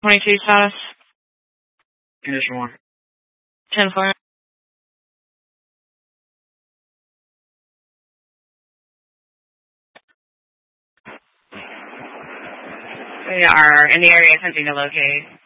22 status. Condition 1. 10-4. We are in the area attempting to locate